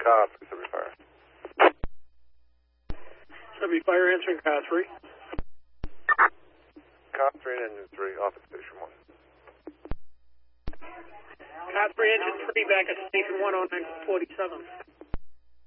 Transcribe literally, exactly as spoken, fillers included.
car, three seventy fire. seventy fire answering car three. Car three and engine three, off at station one. Car three, engine three, back at station one on nine forty-seven.